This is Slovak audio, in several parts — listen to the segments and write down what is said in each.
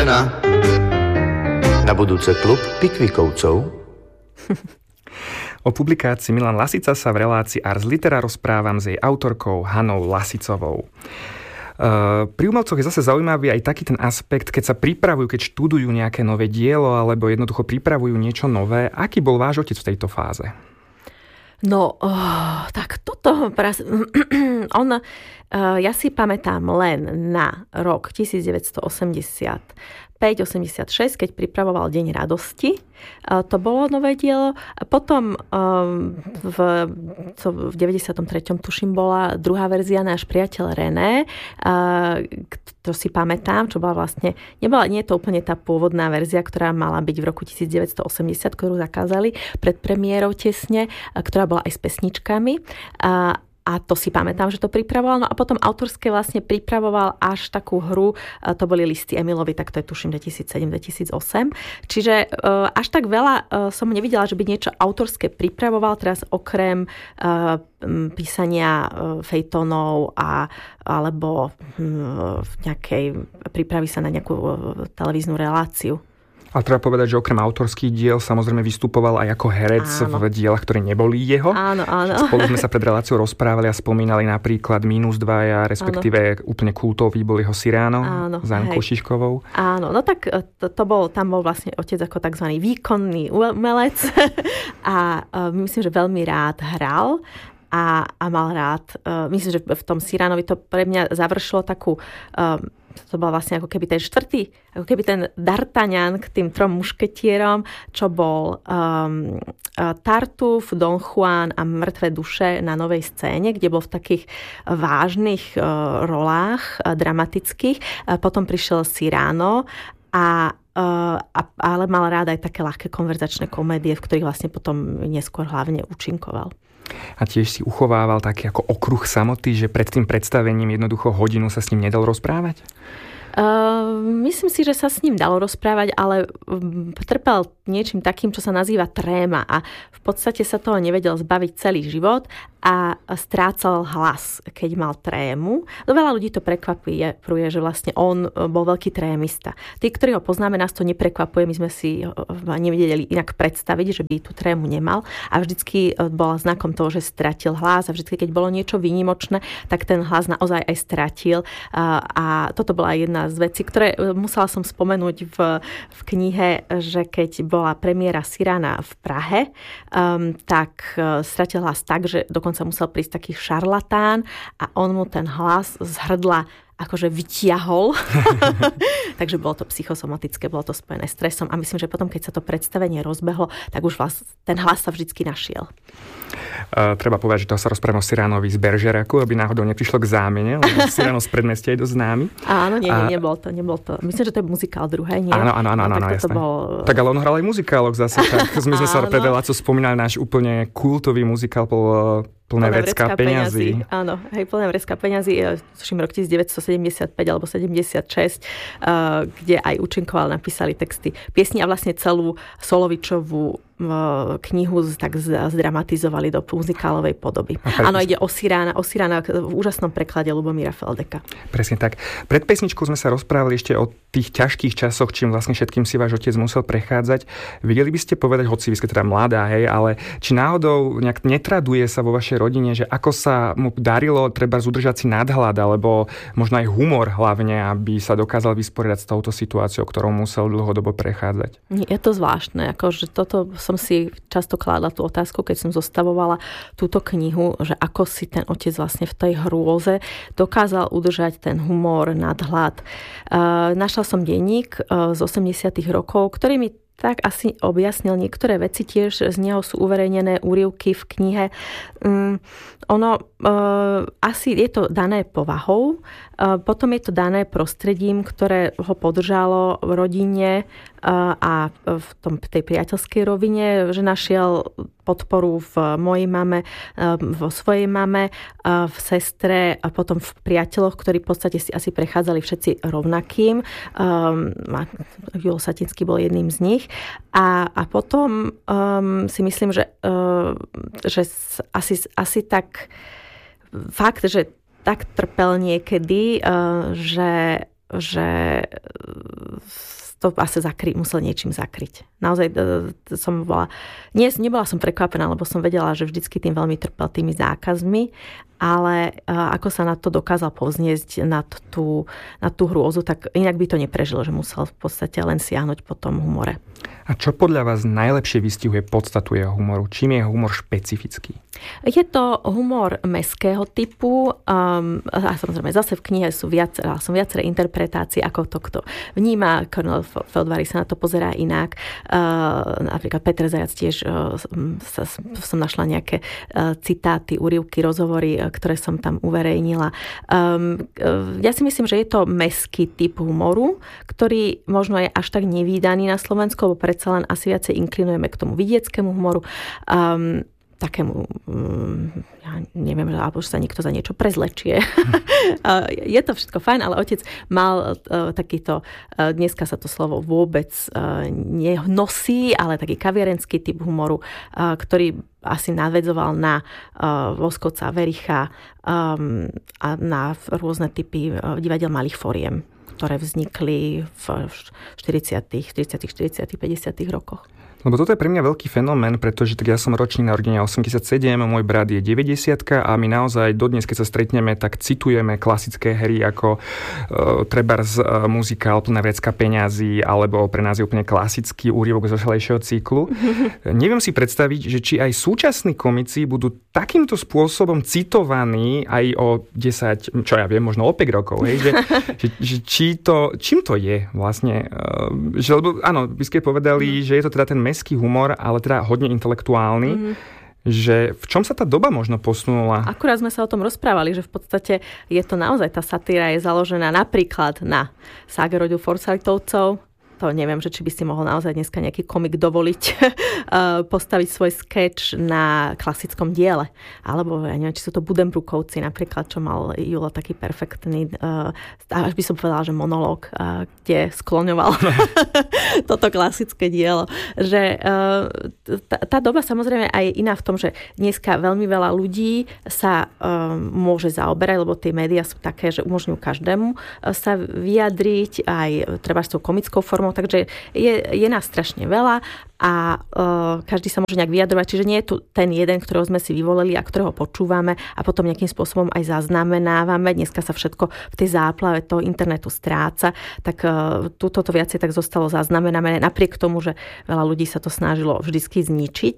žena. Na budúce klub pikvikovcov. O publikácii Milan Lasica sa v relácii Ars Litera rozprávam s jej autorkou Hanou Lasicovou. Pri umelcoch je zase zaujímavý aj taký ten aspekt, keď sa pripravujú, keď študujú nejaké nové dielo alebo jednoducho pripravujú niečo nové. Aký bol váš otec v tejto fáze? No, tak toto... Ja si pamätám len na rok 1985-86, keď pripravoval Deň radosti. To bolo nové dielo. Potom v 93. tuším bola druhá verzia Náš priateľ René. To si pamätám, čo bola vlastne... Nie je to úplne tá pôvodná verzia, ktorá mala byť v roku 1980, ktorú zakázali pred premiérou tesne, ktorá bola aj s pesničkami. A to si pamätám, že to pripravoval. No a potom autorské vlastne pripravoval až takú hru, to boli Listy Emilovi, tak to je tuším 2007-2008. Čiže až tak veľa som nevidela, že by niečo autorské pripravoval, teraz okrem písania fejtonov alebo nejakej prípravy sa na nejakú televíznu reláciu. Ale treba povedať, že okrem autorských diel samozrejme vystupoval aj ako herec v dielach, ktoré neboli jeho. Áno. Spolu sme sa pred reláciou rozprávali a spomínali napríklad Minus 2, respektíve úplne kultový bol jeho Cyrano s Ankou Šiškovou. Áno, no tak tam bol vlastne otec ako takzvaný výkonný umelec a myslím, že veľmi rád hral. A mal rád, myslím, že v tom Cyranovi to pre mňa završilo takú... To bol vlastne ako keby ten štvrtý, ako keby ten D'Artagnan k tým trom mušketierom, čo bol Tartuf, Don Juan a Mŕtve duše na novej scéne, kde bol v takých vážnych rolách dramatických. Potom prišiel Cyrano ale mal rád aj také ľahké konverzačné komédie, v ktorých vlastne potom neskôr hlavne účinkoval. A tiež si uchovával taký ako okruh samoty, že pred tým predstavením jednoducho hodinu sa s ním nedal rozprávať? Myslím si, že sa s ním dalo rozprávať, ale trpel niečím takým, čo sa nazýva tréma a v podstate sa toho nevedel zbaviť celý život a strácal hlas, keď mal trému. Veľa ľudí to prekvapuje, že vlastne on bol veľký trémista. Tí, ktorí ho poznáme, nás to neprekvapuje, my sme si nevedeli inak predstaviť, že by tú trému nemal a vždycky bol znakom toho, že stratil hlas a vždycky, keď bolo niečo výnimočné, tak ten hlas naozaj aj stratil a toto bola jedna z vecí, ktoré musela som spomenúť v knihe, že keď bola premiéra Cyrana v Prahe, tak stratil hlas tak, že dokonca musel prísť taký šarlatán a on mu ten hlas z hrdla akože vytiahol. Takže bolo to psychosomatické, bolo to spojené s stresom a myslím, že potom, keď sa to predstavenie rozbehlo, tak už ten hlas sa vždycky našiel. Treba povedať, že to sa rozprávame o Cyránovi z Beržeraku, aby náhodou neprišlo k zámene, lebo Cyrano z predmestia je dosť známy. Áno, nebol to. Myslím, že to je muzikál druhé, nie? Áno, jasné. Tak ale on hral aj muzikáloch zase. Tak sme sa pred reláciou spomínali náš úplne kultový muzikál Plné vrecká peňazí. Áno, Plné vrecká peňazí, tuším rok 1975 alebo 76, kde aj účinkoval, napísali texty piesni a vlastne celú Solovičovú knihu tak zdramatizovali do muzikálovej podoby. Áno, ide o Cyrána v úžasnom preklade Ľubomíra Feldeka. Presne tak. Pred pesničkou sme sa rozprávali ešte o tých ťažkých časoch, čím vlastne všetkým si váš otec musel prechádzať. Vedeli by ste povedať, hoci vy ste teda mladá, ale či náhodou nejak netraduje sa vo vašej rodine, že ako sa mu darilo treba udržať si nadhľad, alebo možno aj humor hlavne, aby sa dokázal vysporiadať s touto situáciou, ktorou musel dlhodobo prechádzať? Je to zvláštne, akože toto som si často kládla tú otázku, keď som zostavovala túto knihu, že ako si ten otec vlastne v tej hrôze dokázal udržať ten humor, nadhľad. Našla som denník z 80. rokov, ktorý mi tak asi objasnil niektoré veci, tiež z neho sú uverejnené úryvky v knihe. Asi je to dané povahou, potom je to dané prostredím, ktoré ho podržalo v rodine a v tej priateľskej rovine, že našiel podporu v mojej mame, vo svojej mame, v sestre a potom v priateľoch, ktorí v podstate si asi prechádzali všetci rovnakým. Julo Satinský bol jedným z nich. A potom si myslím, že asi tak fakt, že tak trpel niekedy, že to asi musel niečím zakryť. Naozaj nebola som prekvapená, lebo som vedela, že vždycky tým veľmi trpel tými zákazmi, ale ako sa na to dokázal povzniesť na tú hrôzu, tak inak by to neprežil, že musel v podstate len siahnuť po tom humore. A čo podľa vás najlepšie vystihuje podstatu jeho humoru? Čím je humor špecifický? Je to humor mestského typu a samozrejme zase v knihe sú viaceré interpretácie, ako to kto vníma. Kornél Feldvári sa na to pozerá inak. Napríklad Peter Zajac tiež som našla nejaké citáty, úryvky, rozhovory, ktoré som tam uverejnila. Ja si myslím, že je to mestský typ humoru, ktorý možno je až tak nevídaný na Slovensku, lebo predsa len asi viacej inklinujeme k tomu vidieckému humoru. Takému, ja neviem, alebo že sa niekto za niečo prezlečie. Je to všetko fajn, ale otec mal takýto, dneska sa to slovo vôbec nenosí, ale taký kaviarenský typ humoru, ktorý asi nadvedzoval na Voskovca, Vericha a na rôzne typy divadiel malých foriem, ktoré vznikli v 40., 50. rokoch. Lebo toto je pre mňa veľký fenomén, pretože tak ja som ročník narodenia 87, môj brat je 90 a my naozaj dodnes, keď sa stretneme, tak citujeme klasické hry ako trebárs muzikál Plná vrecka peňazí, alebo pre nás je úplne klasický úryvok zo šalejšieho cyklu. Neviem si predstaviť, že či aj súčasní komici budú takýmto spôsobom citovaní aj o 10, čo ja viem, možno o 5 rokov. Hej? Že čím to je vlastne? Že, lebo áno, vy ste povedali, že je to teda ten mestský humor, ale teda hodne intelektuálny, že v čom sa tá doba možno posunula? Akurát sme sa o tom rozprávali, že v podstate je to naozaj, tá satíra je založená napríklad na ságe rodu Forsythovcov. To neviem, že či by si mohol naozaj dneska nejaký komik dovoliť postaviť svoj sketch na klasickom diele. Alebo ja neviem, či sú to Buddenbrookovci napríklad, čo mal Julo taký perfektný, až by som povedala, že monológ, kde skloňoval toto klasické dielo. Že tá doba samozrejme aj je iná v tom, že dneska veľmi veľa ľudí sa môže zaoberať, lebo tie médiá sú také, že umožňujú každému sa vyjadriť aj treba s tou komickou formou, takže je nás strašne veľa a každý sa môže nejak vyjadrovať, čiže nie je tu ten jeden, ktorého sme si vyvolili a ktorého počúvame a potom nejakým spôsobom aj zaznamenávame. Dneska sa všetko v tej záplave toho internetu stráca, tak toto viacej tak zostalo zaznamenané, napriek tomu, že veľa ľudí sa to snažilo vždycky zničiť.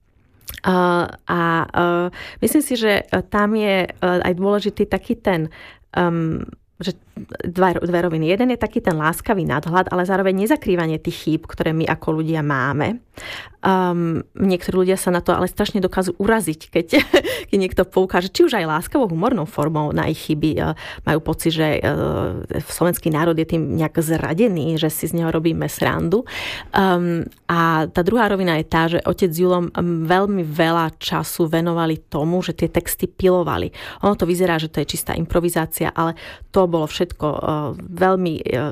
Myslím si, že tam je aj dôležitý taký ten že dve roviny. Jeden je taký ten láskavý nadhľad, ale zároveň nezakrývanie tých chýb, ktoré my ako ľudia máme. Niektorí ľudia sa na to ale strašne dokážu uraziť, keď niekto poukáže, či už aj láskavou humornou formou na ich chyby. Majú pocit, že slovenský národ je tým nejak zradený, že si z neho robíme srandu. A tá druhá rovina je tá, že otec s Julom veľmi veľa času venovali tomu, že tie texty pilovali. Ono to vyzerá, že to je čistá improvizácia, ale to bolo všetko veľmi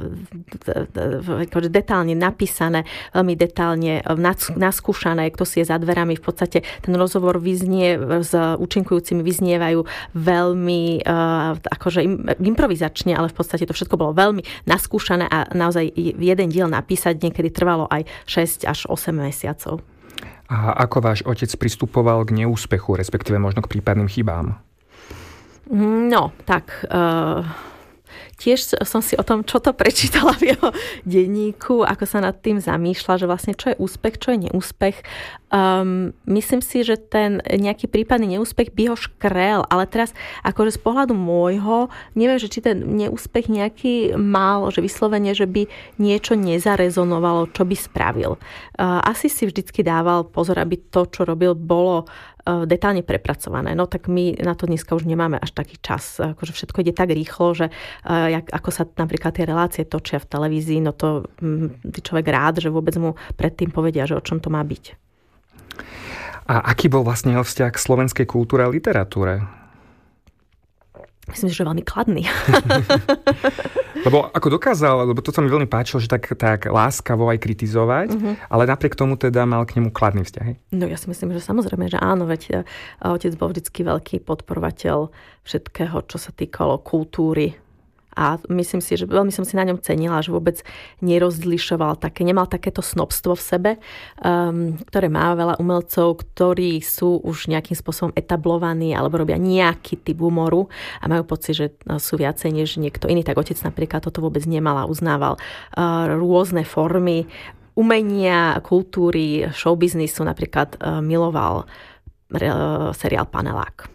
detálne napísané, veľmi detálne naskúšané, kto si je za dverami. V podstate ten rozhovor vyznie, s účinkujúcimi vyznievajú veľmi akože improvizačne, ale v podstate to všetko bolo veľmi naskúšané a naozaj jeden diel napísať niekedy trvalo aj 6 až 8 mesiacov. A ako váš otec pristupoval k neúspechu, respektíve možno k prípadným chybám? No, tak tiež som si o tom, čo to prečítala v jeho denníku, ako sa nad tým zamýšľa, že vlastne čo je úspech, čo je neúspech. Myslím si, že ten nejaký prípadný neúspech by ho škrel, ale teraz akože z pohľadu môjho, neviem, že či ten neúspech nejaký mal, že vyslovene, že by niečo nezarezonovalo, čo by spravil. Asi si vždycky dával pozor, aby to, čo robil, bolo detálne prepracované. No tak my na to dneska už nemáme až taký čas. Akože všetko ide tak rýchlo, že ako sa napríklad tie relácie točia v televízii, no to človek rád, že vôbec mu predtým povedia, že o čom to má byť. A aký bol vlastne jeho vzťah k slovenskej kultúre a literatúre? Myslím, že veľmi kladný. Lebo ako dokázal, lebo to sa mi veľmi páčilo, že tak láskavo aj kritizovať, ale napriek tomu teda mal k nemu kladný vzťah. No ja si myslím, že samozrejme, že áno, veď otec bol vždycky veľký podporovateľ všetkého, čo sa týkalo kultúry A myslím si, že veľmi som si na ňom cenila, že vôbec nerozlišoval nemal takéto snobstvo v sebe, ktoré má veľa umelcov, ktorí sú už nejakým spôsobom etablovaní alebo robia nejaký typ humoru a majú pocit, že sú viacej než niekto iný. Tak otec napríklad toto vôbec nemal a uznával rôzne formy umenia, kultúry, showbiznisu, napríklad miloval seriál Panelák.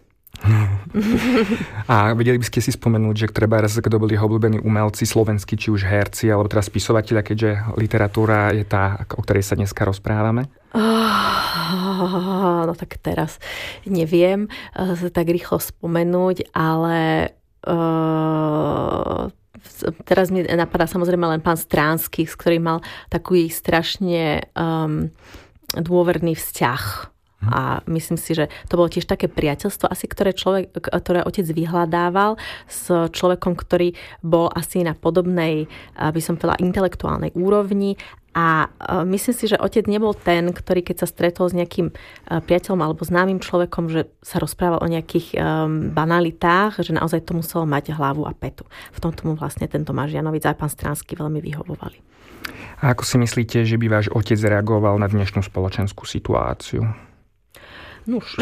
A vedeli by ste si spomenúť, že kto boli jeho obľúbení umelci slovenskí, či už herci, alebo teda spisovatelia, keďže literatúra je tá, o ktorej sa dneska rozprávame? No tak teraz neviem tak rýchlo spomenúť, ale teraz mi napadá samozrejme len pán Stránsky, s ktorým mal taký strašne dôverný vzťah. A myslím si, že to bolo tiež také priateľstvo, asi ktoré otec vyhľadával s človekom, ktorý bol asi na podobnej, by som povedala, intelektuálnej úrovni. A myslím si, že otec nebol ten, ktorý keď sa stretol s nejakým priateľom alebo známym človekom, že sa rozprával o nejakých banalitách, že naozaj to muselo mať hlavu a petu. V tomto mu vlastne ten Tomáš Janovic a pán Stránsky veľmi vyhovovali. A ako si myslíte, že by váš otec reagoval na dnešnú spoločenskú situáciu? Nuž.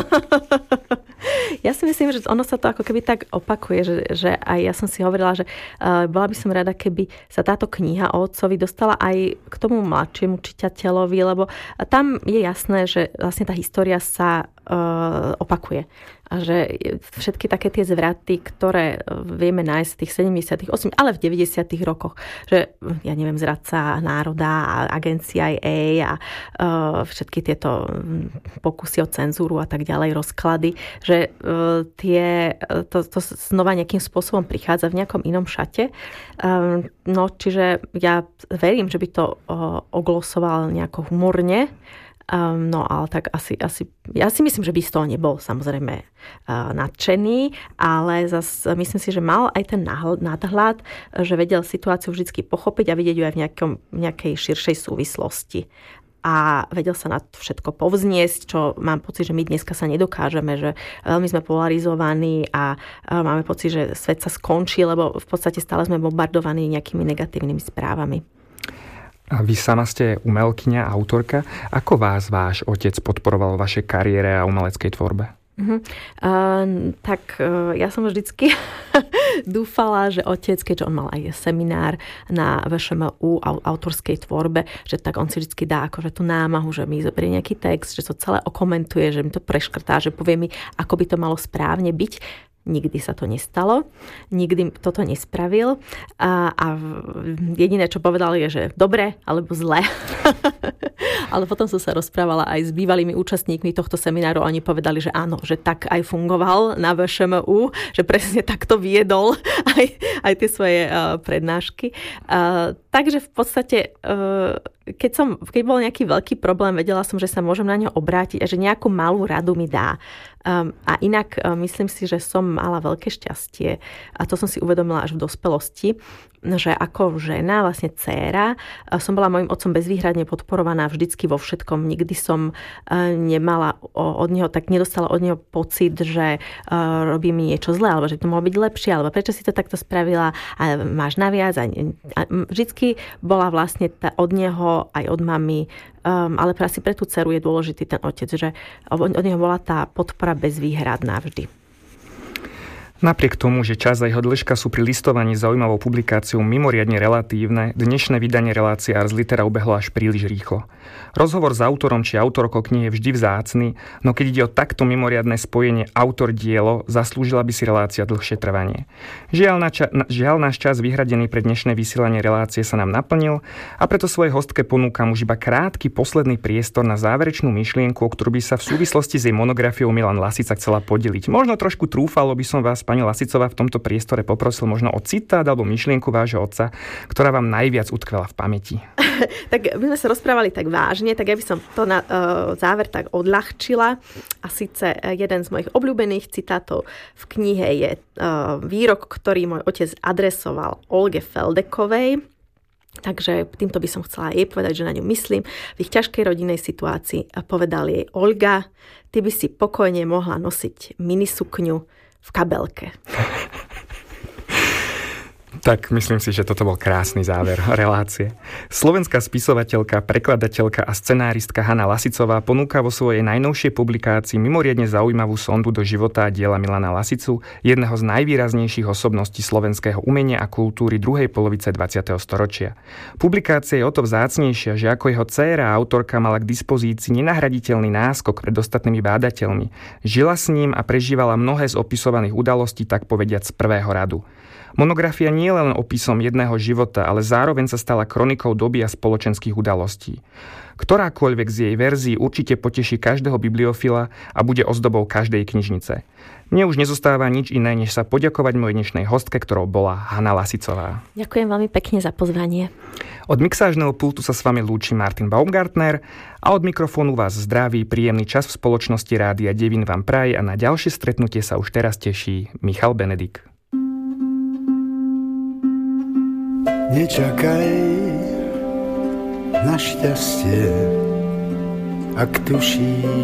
Ja si myslím, že ono sa to ako keby tak opakuje, že aj ja som si hovorila, že bola by som rada, keby sa táto kniha o otcovi dostala aj k tomu mladšiemu čitateľovi, lebo tam je jasné, že vlastne tá história sa opakuje. A že všetky také tie zvraty, ktoré vieme nájsť v tých 70. ale v 90. rokoch, že ja neviem, zradca národa a agencia CIA a všetky tieto pokusy o cenzúru a tak ďalej, rozklady, že to znova nejakým spôsobom prichádza v nejakom inom šate. No, čiže ja verím, že by to oglosoval nejako humorne. No ale tak asi ja si myslím, že by z toho nebol samozrejme nadšený, ale zase myslím si, že mal aj ten nadhľad, že vedel situáciu vždy pochopiť a vidieť ju aj v nejakej širšej súvislosti. A vedel sa na to všetko povzniesť, čo mám pocit, že my dneska sa nedokážeme, že veľmi sme polarizovaní a máme pocit, že svet sa skončí, lebo v podstate stále sme bombardovaní nejakými negatívnymi správami. A vy sama ste umelkyňa, autorka. Ako vás váš otec podporoval v vašej kariére a umeleckej tvorbe? Ja som vždycky dúfala, že otec, keďže on mal aj seminár na VŠMU autorskej tvorbe, že tak on si vždycky dá akože tú námahu, že mi zoberie nejaký text, že to celé okomentuje, že mi to preškrtá, že povie mi, ako by to malo správne byť. Nikdy sa to nestalo, nikdy toto nespravil a jediné, čo povedal je, že dobre alebo zle. Ale potom som sa rozprávala aj s bývalými účastníkmi tohto semináru a oni povedali, že áno, že tak aj fungoval na VŠMU, že presne takto viedol aj tie svoje prednášky. Takže v podstate keď bol nejaký veľký problém, vedela som, že sa môžem na ňo obrátiť a že nejakú malú radu mi dá. A inak myslím si, že som mala veľké šťastie a to som si uvedomila až v dospelosti, že ako žena, vlastne dcéra, som bola mojim otcom bezvýhradne podporovaná vždycky vo všetkom. Nikdy som nemala od neho, tak nedostala od neho pocit, že robí mi niečo zlé, alebo že to mohlo byť lepšie, alebo prečo si to takto spravila a máš naviac. A vždycky bola vlastne od neho aj od mamy, ale asi pre tú dceru je dôležitý ten otec, že od neho bola tá podpora bezvýhradná vždy. Napriek tomu, že čas a jeho dĺžka sú pri listovaní zaujímavou publikáciou mimoriadne relatívne, dnešné vydanie relácie Ars Litera ubehlo až príliš rýchlo. Rozhovor s autorom či autorkou knihy je vždy vzácny, no keď ide o takto mimoriadne spojenie autor-dielo, zaslúžila by si relácia dlhšie trvanie. Žiaľ, náš čas vyhradený pre dnešné vysielanie relácie sa nám naplnil a preto svojej hostke ponúkam už iba krátky posledný priestor na záverečnú myšlienku, o ktorú by sa v súvislosti s jej monografiou Milan Lasica chcela podeliť. Možno trošku trúfalo by som vás, pani Lasicová, v tomto priestore poprosil možno o citát alebo myšlienku vášho otca, ktorá vám najviac utkvela v pamäti. Tak my sme sa rozprávali tak vážne, tak ja by som to na záver tak odľahčila. A síce jeden z mojich obľúbených citátov v knihe je výrok, ktorý môj otec adresoval Olge Feldekovej. Takže týmto by som chcela jej povedať, že na ňu myslím. V ich ťažkej rodinnej situácii povedal jej: Olga, ty by si pokojne mohla nosiť minisukňu v kabelke. Tak myslím si, že toto bol krásny záver relácie. Slovenská spisovateľka, prekladateľka a scenáristka Hana Lasicová ponúka vo svojej najnovšej publikácii mimoriadne zaujímavú sondu do života a diela Milana Lasicu, jedného z najvýraznejších osobností slovenského umenia a kultúry druhej polovice 20. storočia. Publikácia je o to vzácnejšia, že ako jeho dcéra a autorka mala k dispozícii nenahraditeľný náskok pred ostatnými bádateľmi. Žila s ním a prežívala mnohé z opisovaných udalostí, tak povediac z prvého radu. Monografia nie je len opisom jedného života, ale zároveň sa stala kronikou doby a spoločenských udalostí. Ktorákoľvek z jej verzií určite poteší každého bibliofila a bude ozdobou každej knižnice. Mne už nezostáva nič iné, než sa poďakovať mojej dnešnej hostke, ktorou bola Hana Lasicová. Ďakujem veľmi pekne za pozvanie. Od mixážneho pultu sa s vami lúči Martin Baumgartner a od mikrofónu vás zdraví, príjemný čas v spoločnosti Rádia Devín vám praje a na ďalšie stretnutie sa už teraz teší Michal Benedik. Nečakaj na šťastie, ak tušíš,